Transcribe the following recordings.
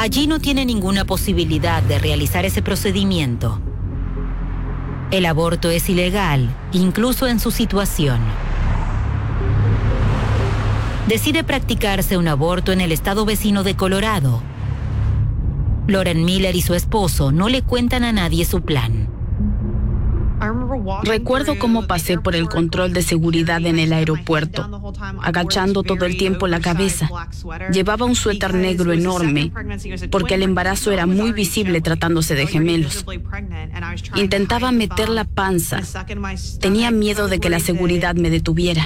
Allí no tiene ninguna posibilidad de realizar ese procedimiento. El aborto es ilegal, incluso en su situación. Decide practicarse un aborto en el estado vecino de Colorado. Lauren Miller y su esposo no le cuentan a nadie su plan. Recuerdo cómo pasé por el control de seguridad en el aeropuerto, agachando todo el tiempo la cabeza. Llevaba un suéter negro enorme, porque el embarazo era muy visible tratándose de gemelos. Intentaba meter la panza. Tenía miedo de que la seguridad me detuviera.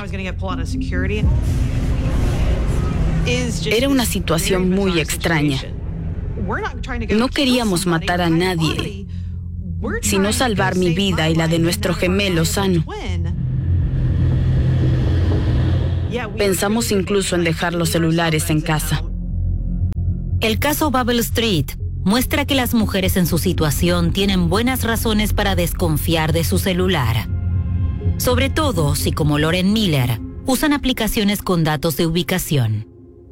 Era una situación muy extraña. No queríamos matar a nadie, sino salvar mi vida y la de nuestro gemelo sano. Pensamos incluso en dejar los celulares en casa. El caso Bubble Street muestra que las mujeres en su situación tienen buenas razones para desconfiar de su celular. Sobre todo si, como Lauren Miller, usan aplicaciones con datos de ubicación.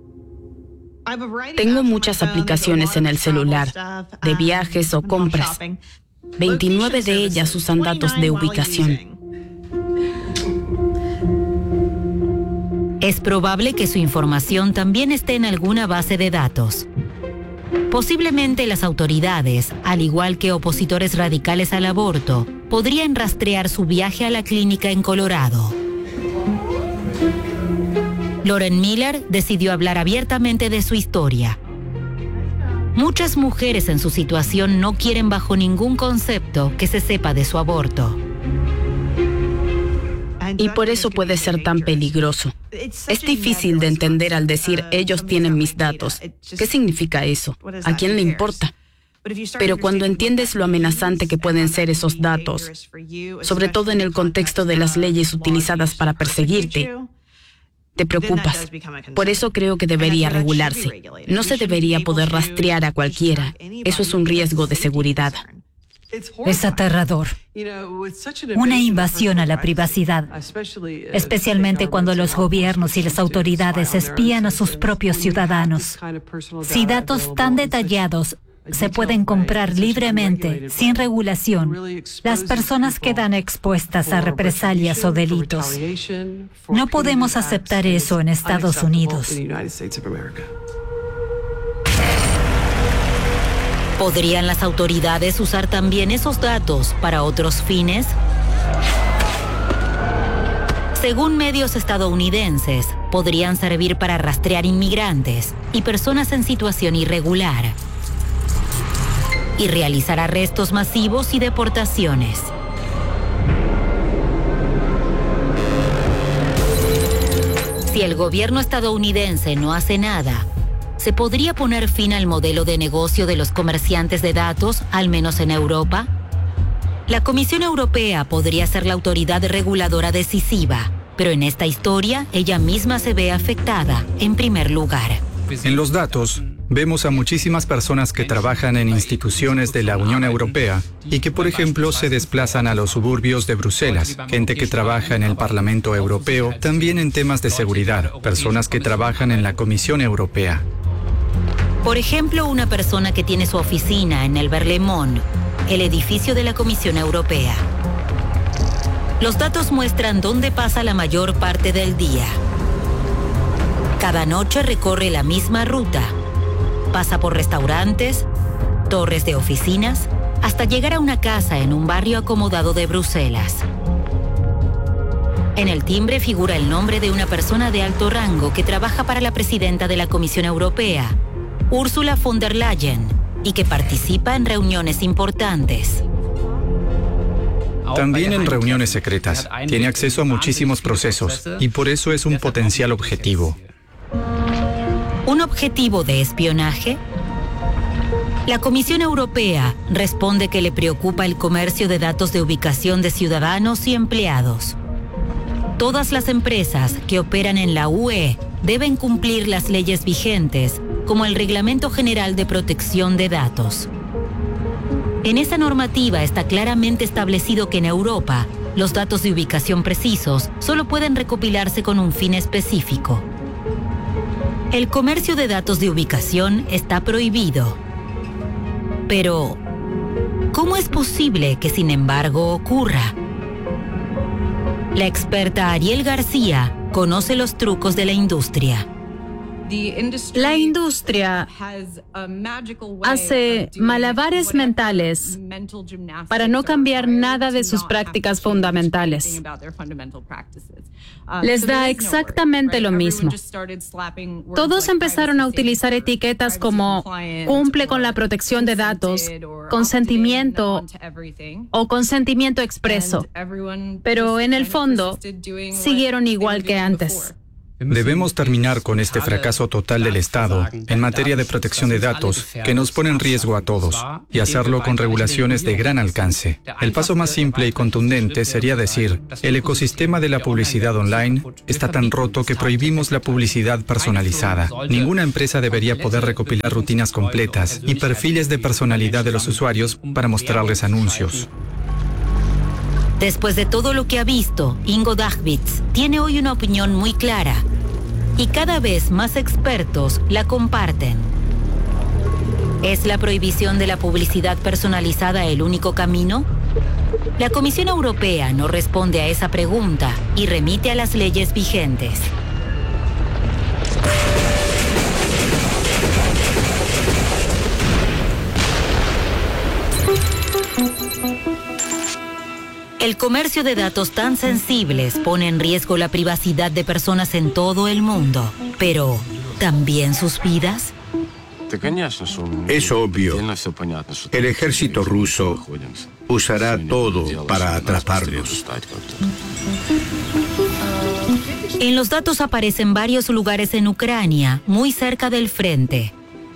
Tengo muchas aplicaciones en el celular, de viajes o compras. 29 de ellas usan datos de ubicación. Es probable que su información también esté en alguna base de datos. Posiblemente las autoridades, al igual que opositores radicales al aborto, podrían rastrear su viaje a la clínica en Colorado. Lauren Miller decidió hablar abiertamente de su historia. Muchas mujeres en su situación no quieren bajo ningún concepto que se sepa de su aborto. Y por eso puede ser tan peligroso. Es difícil de entender al decir ellos tienen mis datos. ¿Qué significa eso? ¿A quién le importa? Pero cuando entiendes lo amenazante que pueden ser esos datos, sobre todo en el contexto de las leyes utilizadas para perseguirte, te preocupas. Por eso creo que debería regularse. No se debería poder rastrear a cualquiera. Eso es un riesgo de seguridad. Es aterrador. Una invasión a la privacidad, especialmente cuando los gobiernos y las autoridades espían a sus propios ciudadanos. Si datos tan detallados se pueden comprar libremente, sin regulación, las personas quedan expuestas a represalias o delitos. No podemos aceptar eso en Estados Unidos. ¿Podrían las autoridades usar también esos datos para otros fines? Según medios estadounidenses, podrían servir para rastrear inmigrantes y personas en situación irregular y realizar arrestos masivos y deportaciones. Si el gobierno estadounidense no hace nada, ¿se podría poner fin al modelo de negocio de los comerciantes de datos, al menos en Europa? La Comisión Europea podría ser la autoridad reguladora decisiva, pero en esta historia ella misma se ve afectada en primer lugar. En los datos, vemos a muchísimas personas que trabajan en instituciones de la Unión Europea y que, por ejemplo, se desplazan a los suburbios de Bruselas, gente que trabaja en el Parlamento Europeo, también en temas de seguridad, personas que trabajan en la Comisión Europea. Por ejemplo, una persona que tiene su oficina en el Berlaymont, el edificio de la Comisión Europea. Los datos muestran dónde pasa la mayor parte del día. Cada noche recorre la misma ruta. Pasa por restaurantes, torres de oficinas, hasta llegar a una casa en un barrio acomodado de Bruselas. En el timbre figura el nombre de una persona de alto rango que trabaja para la presidenta de la Comisión Europea, Ursula von der Leyen, y que participa en reuniones importantes. También en reuniones secretas. Tiene acceso a muchísimos procesos y por eso es un potencial objetivo. ¿Un objetivo de espionaje? La Comisión Europea responde que le preocupa el comercio de datos de ubicación de ciudadanos y empleados. Todas las empresas que operan en la UE deben cumplir las leyes vigentes, como el Reglamento General de Protección de Datos. En esa normativa está claramente establecido que en Europa, los datos de ubicación precisos solo pueden recopilarse con un fin específico. El comercio de datos de ubicación está prohibido. Pero, ¿cómo es posible que sin embargo ocurra? La experta Ariel García conoce los trucos de la industria. La industria hace malabares mentales para no cambiar nada de sus prácticas fundamentales. Les da exactamente lo mismo. Todos empezaron a utilizar etiquetas como cumple con la protección de datos, consentimiento o consentimiento expreso, pero en el fondo siguieron igual que antes. Debemos terminar con este fracaso total del Estado en materia de protección de datos que nos pone en riesgo a todos y hacerlo con regulaciones de gran alcance. El paso más simple y contundente sería decir, el ecosistema de la publicidad online está tan roto que prohibimos la publicidad personalizada. Ninguna empresa debería poder recopilar rutinas completas y perfiles de personalidad de los usuarios para mostrarles anuncios. Después de todo lo que ha visto, Ingo Dachwitz tiene hoy una opinión muy clara y cada vez más expertos la comparten. ¿Es la prohibición de la publicidad personalizada el único camino? La Comisión Europea no responde a esa pregunta y remite a las leyes vigentes. El comercio de datos tan sensibles pone en riesgo la privacidad de personas en todo el mundo, pero ¿también sus vidas? Es obvio. El ejército ruso usará todo para atraparlos. En los datos aparecen varios lugares en Ucrania, muy cerca del frente.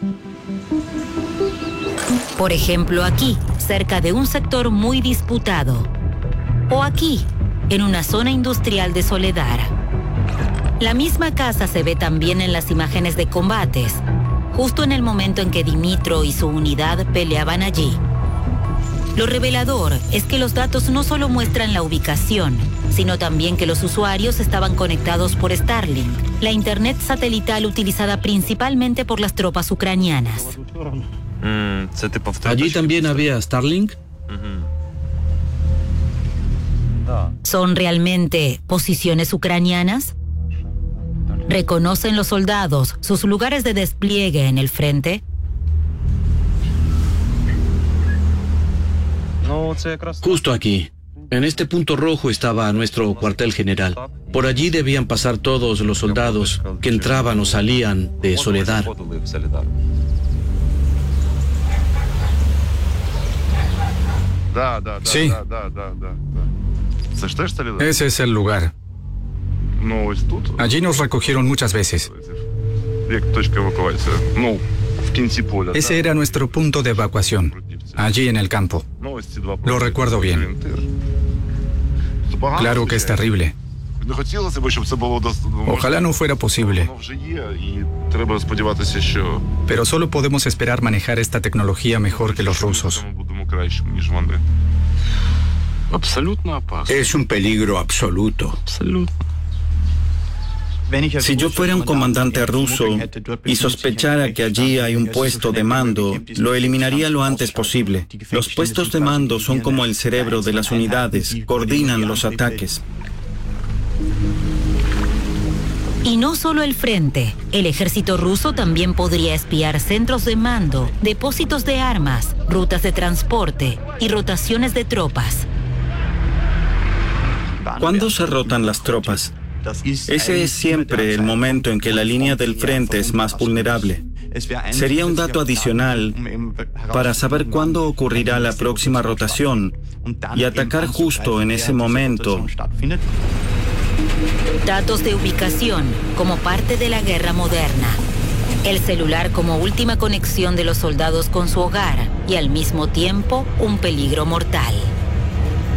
Por ejemplo, aquí, cerca de un sector muy disputado. O aquí, en una zona industrial de Soledar. La misma casa se ve también en las imágenes de combates, justo en el momento en que Dimitro y su unidad peleaban allí. Lo revelador es que los datos no solo muestran la ubicación, sino también que los usuarios estaban conectados por Starlink, la internet satelital utilizada principalmente por las tropas ucranianas. ¿Allí también había Starlink? ¿Son realmente posiciones ucranianas? ¿Reconocen los soldados sus lugares de despliegue en el frente? Justo aquí. En este punto rojo estaba nuestro cuartel general. Por allí debían pasar todos los soldados que entraban o salían de Soledar. Sí. Ese es el lugar. Allí nos recogieron muchas veces. Ese era nuestro punto de evacuación, allí en el campo. Lo recuerdo bien. Claro que es terrible. Ojalá no fuera posible. Pero solo podemos esperar manejar esta tecnología mejor que los rusos. Es un peligro absoluto. Si yo fuera un comandante ruso y sospechara que allí hay un puesto de mando, lo eliminaría lo antes posible. Los puestos de mando son como el cerebro de las unidades, coordinan los ataques. Y no solo el frente, el ejército ruso también podría espiar centros de mando, depósitos de armas, rutas de transporte y rotaciones de tropas. ¿Cuándo se rotan las tropas? Ese es siempre el momento en que la línea del frente es más vulnerable. Sería un dato adicional para saber cuándo ocurrirá la próxima rotación y atacar justo en ese momento. Datos de ubicación como parte de la guerra moderna. El celular como última conexión de los soldados con su hogar y al mismo tiempo un peligro mortal.